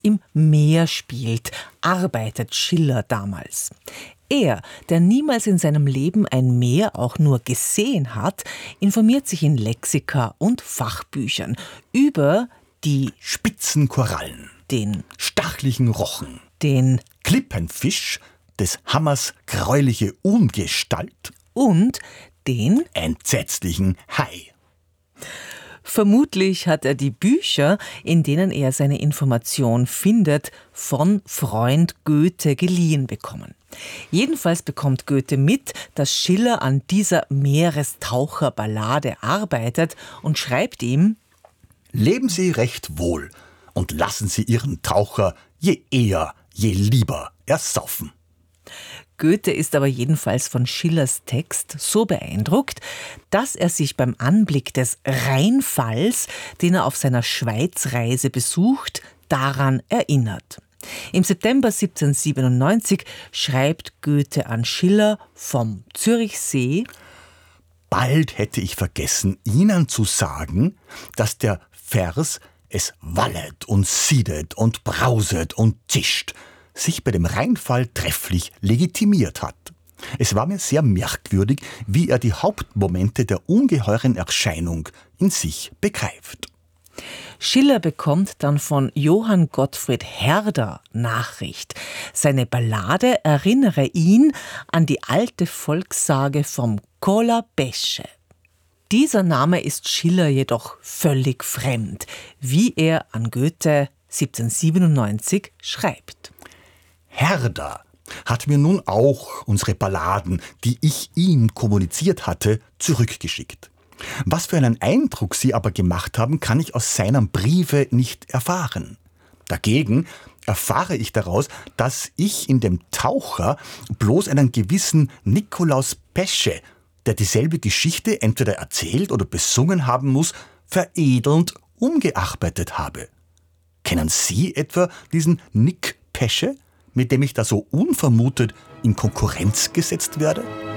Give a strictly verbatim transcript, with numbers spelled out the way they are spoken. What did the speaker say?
Im Meer spielt, arbeitet Schiller damals. Er, der niemals in seinem Leben ein Meer auch nur gesehen hat, informiert sich in Lexika und Fachbüchern über die spitzen Korallen, den stachlichen Rochen, den Klippenfisch, des Hammers gräuliche Ungestalt und den entsetzlichen Hai. Vermutlich hat er die Bücher, in denen er seine Information findet, von Freund Goethe geliehen bekommen. Jedenfalls bekommt Goethe mit, dass Schiller an dieser Meerestaucherballade arbeitet und schreibt ihm: Leben Sie recht wohl und lassen Sie Ihren Taucher je eher, je lieber ersaufen. Goethe ist aber jedenfalls von Schillers Text so beeindruckt, dass er sich beim Anblick des Rheinfalls, den er auf seiner Schweizreise besucht, daran erinnert. Im September siebzehnhundertsiebenundneunzig schreibt Goethe an Schiller vom Zürichsee: Bald hätte ich vergessen, Ihnen zu sagen, dass der Vers es wallet und siedet und brauset und zischt, sich bei dem Rheinfall trefflich legitimiert hat. Es war mir sehr merkwürdig, wie er die Hauptmomente der ungeheuren Erscheinung in sich begreift. Schiller bekommt dann von Johann Gottfried Herder Nachricht. Seine Ballade erinnere ihn an die alte Volkssage vom Colabesche. Dieser Name ist Schiller jedoch völlig fremd, wie er an Goethe siebzehnhundertsiebenundneunzig schreibt. Herder hat mir nun auch unsere Balladen, die ich ihm kommuniziert hatte, zurückgeschickt. Was für einen Eindruck sie aber gemacht haben, kann ich aus seinem Briefe nicht erfahren. Dagegen erfahre ich daraus, dass ich in dem Taucher bloß einen gewissen Nikolaus Pesche, der dieselbe Geschichte entweder erzählt oder besungen haben muss, veredelnd umgearbeitet habe. Kennen Sie etwa diesen Nick Pesche, mit dem ich da so unvermutet in Konkurrenz gesetzt werde?